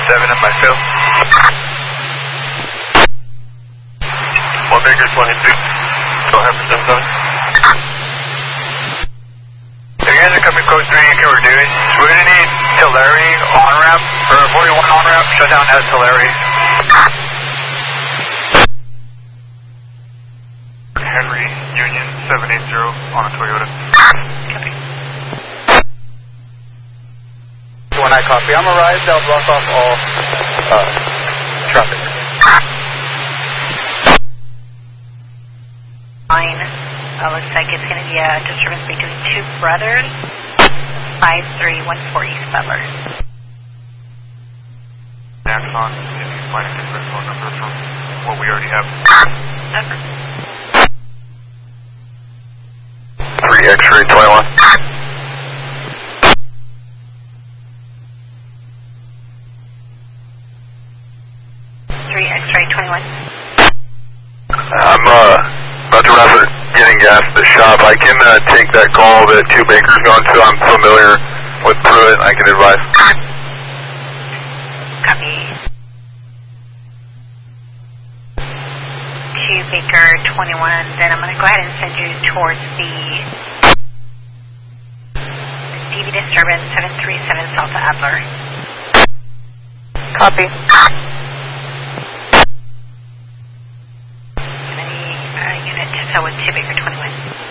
7 in my field. 1 Baker 22. Go ahead for 7. You guys are coming code 3, you can reduce. We're going to need Tulare on-ramp, or 41 on-ramp, shut down at Tulare. Henry Union 780 on a Toyota. Copy. When I copy, I'm arrived, I'll block off all traffic. Fine. Looks like it's going to be a disturbance between two brothers. 53140 East Butler. Axon, if you find a different phone number from what we already have. Over. 3 X-ray 21. 3 X-ray 21. I'm about to wrap it getting gas at the shop. I can take that call that 2 Baker's going to. I'm familiar with Pruitt. I can advise. Copy. 2 Baker 21. Then I'm going to go ahead and send you towards the DV disturbance 737 South Adler. Copy. Unit to with 2 Baker 21.